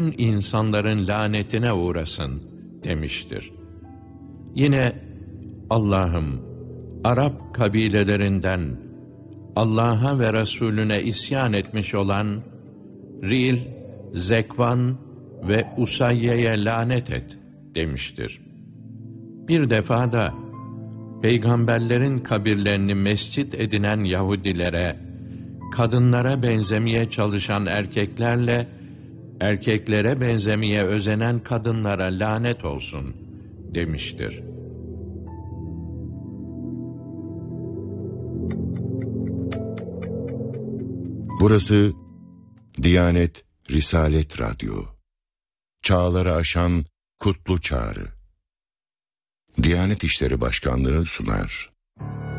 bütün insanların lanetine uğrasın demiştir. Yine Allah'ım, Arap kabilelerinden Allah'a ve Resulüne isyan etmiş olan Ril, Zekvan ve Usayye'ye lanet et demiştir. Bir defa da peygamberlerin kabirlerini mescit edinen Yahudilere, kadınlara benzemeye çalışan erkeklerle erkeklere benzemeye özenen kadınlara lanet olsun demiştir. Burası Diyanet Risalet Radyo. Çağları aşan kutlu çağrı. Diyanet İşleri Başkanlığı sunar.